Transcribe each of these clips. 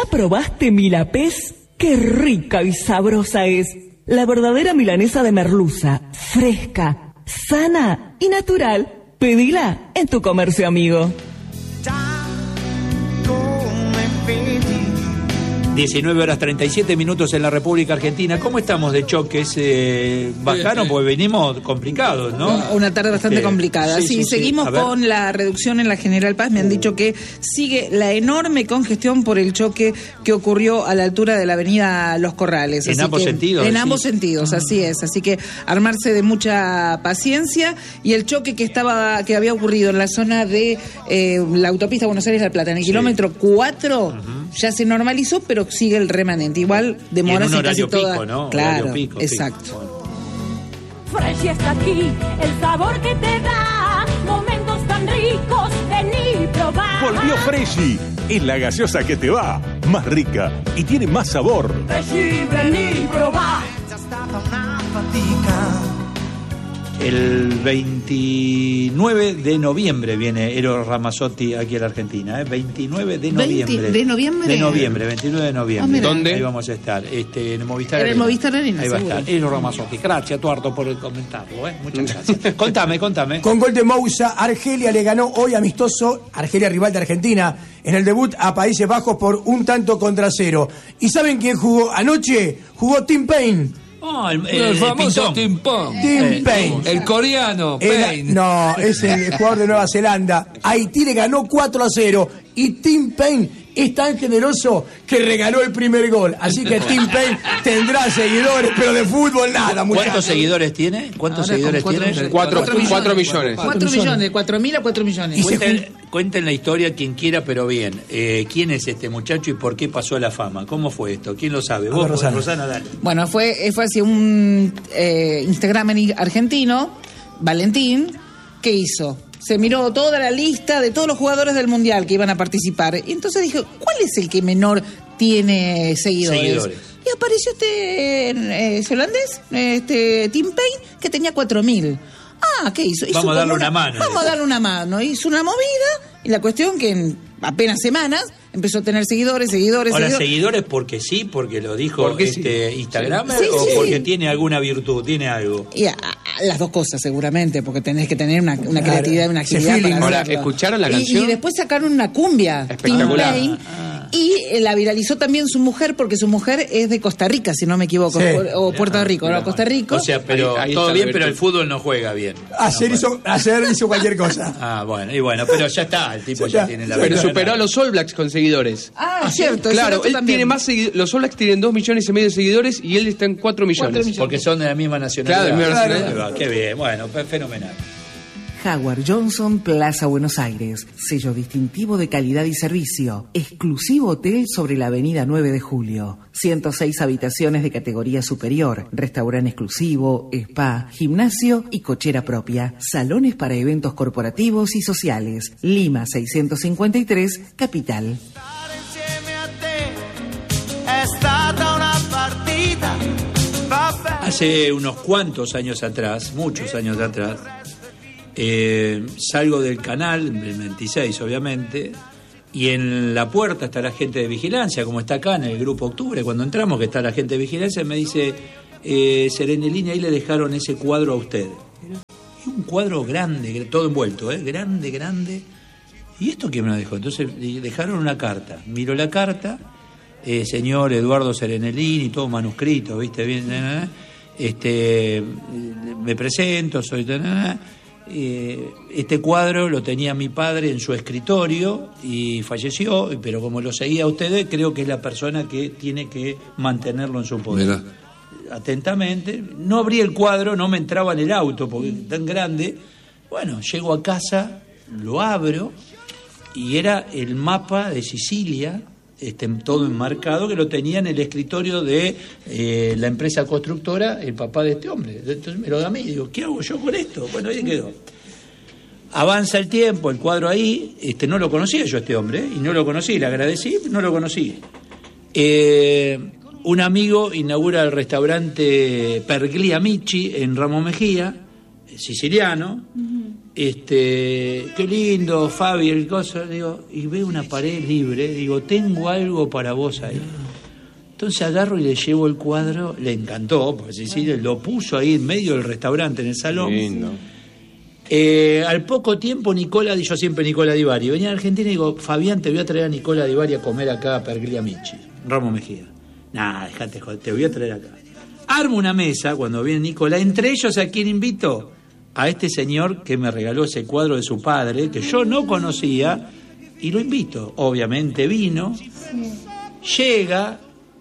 probaste Milapés? ¡Qué rica y sabrosa es! La verdadera milanesa de merluza, fresca, sana y natural. Pedila en tu comercio amigo. 19:37 en la República Argentina. ¿Cómo estamos de choques? ¿Bajaron? Porque venimos complicados, ¿no? Una tarde bastante complicada. Sí, seguimos con la reducción en la General Paz. Me han dicho que sigue la enorme congestión por el choque que ocurrió a la altura de la avenida Los Corrales. En ambos sentidos. En ambos sentidos, así es. Así que armarse de mucha paciencia. Y el choque que había ocurrido en la zona de la autopista Buenos Aires-La Plata, en el kilómetro 4, ya se normalizó, pero sigue el remanente. Igual demora casi toda. Pico, ¿no? Claro, pico, exacto. Fresh está aquí, el sabor que te da momentos tan ricos, vení probar. Volvió Freshy, es la gaseosa que te va, más rica y tiene más sabor. Freshy, vení probar. El 29 de noviembre viene Eros Ramazzotti aquí a la Argentina, 29 de noviembre. ¿De noviembre? De noviembre, 29 de noviembre. ¿Dónde? Ahí vamos a estar, en el Movistar En Arena. el Movistar Arena, ahí va seguro. a estar Eros Ramazzotti. Gracias, Tuardo, por comentarlo, Muchas gracias. Contame. Con gol de Moussa, Argelia le ganó hoy amistoso, Argelia rival de Argentina, en el debut a Países Bajos por 1-0. ¿Y saben quién jugó anoche? Jugó Tim Payne. El famoso Tim Payne. El coreano, Payne. No, es el jugador de Nueva Zelanda. Haití le ganó 4-0 y Tim Payne es tan generoso que regaló el primer gol. Así que Tim Payne tendrá seguidores, pero de fútbol nada, muchachos. ¿Cuántos seguidores tiene? ¿Cuántos seguidores tiene? 4 millones. 4 millones, de 4.000 a 4 millones. Cuenten la historia quien quiera, pero bien. ¿Quién es este muchacho y por qué pasó a la fama? ¿Cómo fue esto? ¿Quién lo sabe? Vos, Rosana, dale. Bueno, fue hacia un Instagramer argentino, Valentín, ¿qué hizo? Se miró toda la lista de todos los jugadores del Mundial que iban a participar. Y entonces dijo, ¿cuál es el que menor tiene seguidores? Y apareció este holandés, Tim Payne, que tenía 4.000. ¿Qué hizo? Vamos a darle una mano. Vamos a darle una mano. Hizo una movida y la cuestión que en apenas semanas empezó a tener seguidores. Ahora, seguidores porque sí, porque lo dijo Instagramer, o porque tiene alguna virtud, tiene algo. Y las dos cosas seguramente, porque tenés que tener una creatividad, una agilidad para Ahora, hacerlo. ¿escucharon la canción? Y después sacaron una cumbia, espectacular. Tim Payne, y la viralizó también su mujer, porque su mujer es de Costa Rica, si no me equivoco, o Puerto Rico, ¿no? Costa Rica. O sea, pero ahí todo bien, virtud. pero el fútbol no juega bien. Ayer hizo cualquier cosa. Bueno, pero ya está, el tipo ya tiene la Pero verdad. superó a los All Blacks con seguidores. Cierto. Claro, él tiene más seguidores. Los All Blacks tienen 2,5 millones de seguidores y él está en 4 millones. Porque son de la misma nacionalidad. Claro, de la misma nacionalidad. Qué bien, bueno, fenomenal. Howard Johnson, Plaza Buenos Aires. Sello distintivo de calidad y servicio. Exclusivo hotel sobre la avenida 9 de Julio. 106 habitaciones de categoría superior. Restaurante exclusivo, spa, gimnasio y cochera propia. Salones para eventos corporativos y sociales. Lima 653, Capital. Hace unos cuantos años atrás, muchos años atrás, salgo del canal, en el 26 obviamente, y en la puerta está la gente de vigilancia, como está acá en el Grupo Octubre. Cuando entramos, que está la gente de vigilancia, me dice, Serenelini, ahí le dejaron ese cuadro a usted. Y un cuadro grande, todo envuelto, grande. ¿Y esto quién me lo dejó? Entonces dejaron una carta. Miro la carta, señor Eduardo Serenelini, todo manuscrito, ¿viste? Bien, me presento, soy... Este cuadro lo tenía mi padre en su escritorio y falleció, pero como lo seguía a ustedes, creo que es la persona que tiene que mantenerlo en su poder. Mirá. Atentamente, no abrí el cuadro, no me entraba en el auto porque es tan grande. Bueno, llego a casa, lo abro y era el mapa de Sicilia, todo enmarcado, que lo tenía en el escritorio de la empresa constructora, el papá de este hombre. Entonces me lo da a mí y digo, ¿qué hago yo con esto? Bueno, ahí quedó. Avanza el tiempo, el cuadro ahí, no lo conocía yo a este hombre, y no lo conocí, le agradecí, no lo conocí. Un amigo inaugura el restaurante Pergli Amici en Ramos Mejía, siciliano, qué lindo, Fabi, el coso, digo, y veo una pared libre, digo, tengo algo para vos ahí. Entonces agarro y le llevo el cuadro, le encantó, porque Cecilia lo puso ahí en medio del restaurante, en el salón. Lindo. Al poco tiempo, Nicola, yo siempre Nicola Di Bari, venía a Argentina y digo, Fabián, te voy a traer a Nicola Di Bari a comer acá a Pergliamichi, Ramos Mejía. Nah, dejate joder, te voy a traer acá. Armo una mesa cuando viene Nicola, entre ellos, ¿a quién invito? A este señor que me regaló ese cuadro de su padre, que yo no conocía, y lo invito. Obviamente vino, llega,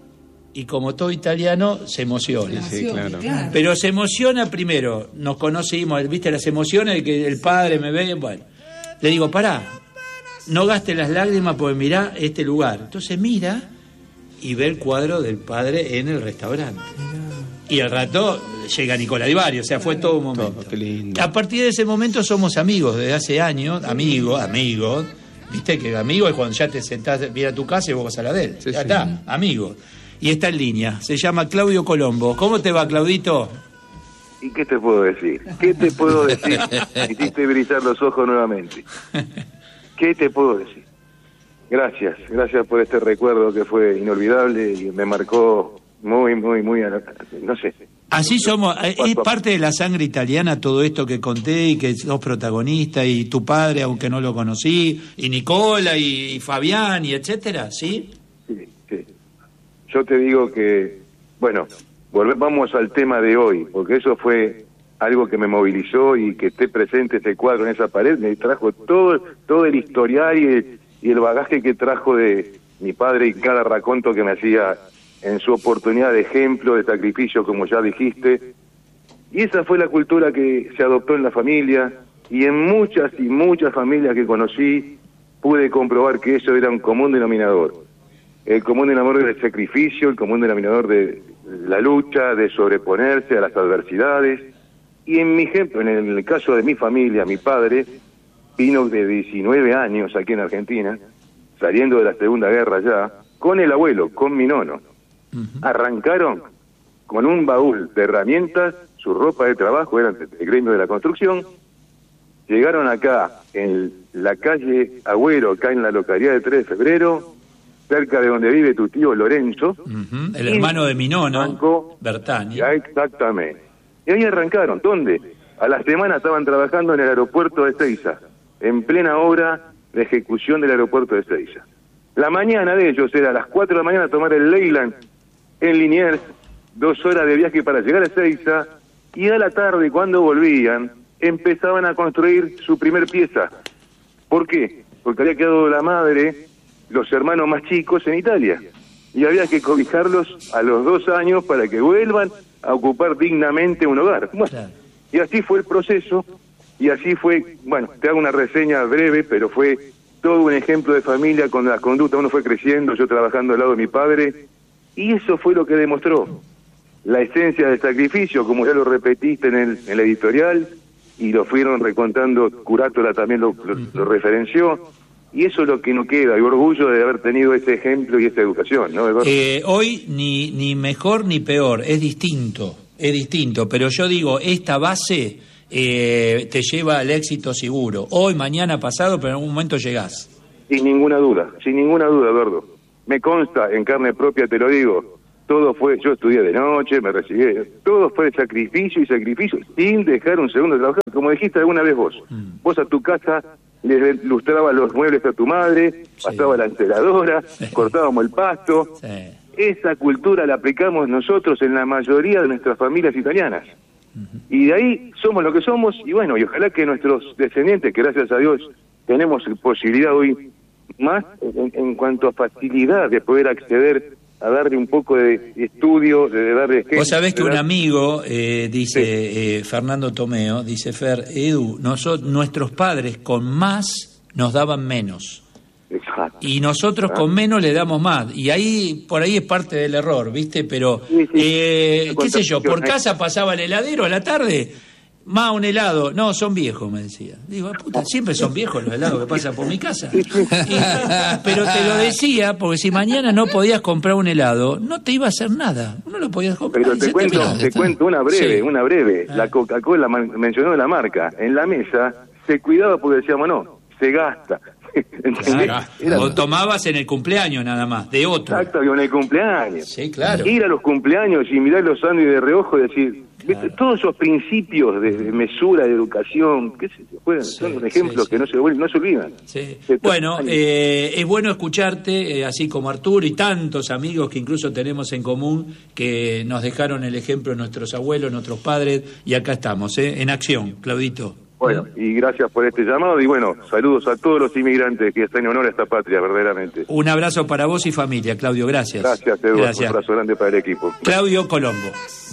y como todo italiano, se emociona. Sí, claro. Pero se emociona primero, nos conocimos, viste las emociones de que el padre me ve, bueno, le digo, pará, no gastes las lágrimas porque mirá este lugar. Entonces mira y ve el cuadro del padre en el restaurante. Y al rato llega Nicola Di Bari, o sea, fue todo un momento. Qué lindo. A partir de ese momento somos amigos, desde hace años, amigos, viste que amigo es cuando ya te sentás, viene a tu casa y vos vas a la de él. Sí, Ya sí. está, amigo. Y está en línea, se llama Claudio Colombo. ¿Cómo te va, Claudito? ¿Y qué te puedo decir? ¿Qué te puedo decir? Hiciste brillar los ojos nuevamente. ¿Qué te puedo decir? Gracias por este recuerdo que fue inolvidable y me marcó muy, no sé. Así somos, es parte de la sangre italiana todo esto que conté y que sos protagonista y tu padre, aunque no lo conocí, y Nicola y Fabián y etcétera, ¿sí? Sí. Yo te digo que, bueno, vamos al tema de hoy, porque eso fue algo que me movilizó y que esté presente ese cuadro en esa pared, me trajo todo el historial y el bagaje que trajo de mi padre y cada raconto que me hacía en su oportunidad de ejemplo, de sacrificio, como ya dijiste. Y esa fue la cultura que se adoptó en la familia, y en muchas familias que conocí pude comprobar que eso era un común denominador. El común denominador del sacrificio, el común denominador de la lucha, de sobreponerse a las adversidades. Y en mi ejemplo, en el caso de mi familia, mi padre vino de 19 años aquí en Argentina, saliendo de la Segunda Guerra ya, con el abuelo, con mi nono. Arrancaron con un baúl de herramientas, su ropa de trabajo, eran del gremio de la construcción. Llegaron acá, en la calle Agüero, acá en la localidad de 3 de Febrero, cerca de donde vive tu tío Lorenzo. El hermano de mi nono, arrancó, Bertani. Ya, exactamente. Y ahí arrancaron. ¿Dónde? A la semana estaban trabajando en el aeropuerto de Ezeiza, en plena obra de ejecución del aeropuerto de Ezeiza. La mañana de ellos era a las 4 de la mañana tomar el Leyland en Liniers, 2 horas de viaje para llegar a Ezeiza, y a la tarde, cuando volvían, empezaban a construir su primer pieza. ¿Por qué? Porque había quedado la madre, los hermanos más chicos en Italia, y había que cobijarlos a los 2 años para que vuelvan a ocupar dignamente un hogar. Bueno, Claro. y así fue el proceso, y así fue, bueno, te hago una reseña breve, pero fue todo un ejemplo de familia con la conducta. Uno fue creciendo, yo trabajando al lado de mi padre, y eso fue lo que demostró la esencia del sacrificio, como ya lo repetiste en el editorial, y lo fueron recontando, Curátola también lo referenció, y eso es lo que nos queda, y orgullo de haber tenido ese ejemplo y esa educación, ¿no? Hoy ni mejor ni peor, es distinto, pero yo digo, esta base te lleva al éxito seguro, hoy, mañana, pasado, pero en algún momento llegás. Sin ninguna duda, Eduardo. Me consta, en carne propia te lo digo, todo fue, yo estudié de noche, me recibí, todo fue sacrificio y sacrificio, sin dejar un segundo de trabajar. Como dijiste alguna vez vos, vos a tu casa le lustrabas los muebles a tu madre, pasaba la enceradora, cortábamos el pasto. Sí. Esa cultura la aplicamos nosotros en la mayoría de nuestras familias italianas. Y de ahí somos lo que somos, y bueno, y ojalá que nuestros descendientes, que gracias a Dios tenemos posibilidad hoy más en cuanto a facilidad de poder acceder a darle un poco de estudio, de darle... Vos sabés que un amigo dice, Fernando Tomeo, dice, Fer, Edu, nuestros padres con más nos daban menos. Exacto. Y nosotros con menos le damos más. Y ahí, por ahí es parte del error, ¿viste? Pero, qué sé yo, por casa pasaba el heladero a la tarde, más un helado. No, son viejos, me decía. Digo, puta, siempre son viejos los helados que pasan por mi casa. Pero te lo decía, porque si mañana no podías comprar un helado, no te iba a hacer nada. No lo podías comprar. Pero te cuento una breve. La Coca-Cola mencionó la marca. En la mesa se cuidaba porque decíamos, no, se gasta. ¿Entendés? Claro. O tomabas en el cumpleaños nada más, de otro. Exacto, en el cumpleaños. Sí, claro. Ir a los cumpleaños y mirar los sándwiches de reojo y decir, ¿viste? Todos esos principios de mesura, de educación, ¿qué se pueden? Son ejemplos que no se olvidan. Sí. Bueno, es bueno escucharte, así como Arturo y tantos amigos que incluso tenemos en común, que nos dejaron el ejemplo nuestros abuelos, nuestros padres, y acá estamos, en acción, Claudito. Bueno, y gracias por este llamado, y bueno, saludos a todos los inmigrantes que están en honor a esta patria, verdaderamente. Un abrazo para vos y familia, Claudio, gracias. Gracias, Eduardo, gracias. Un abrazo grande para el equipo. Claudio Colombo.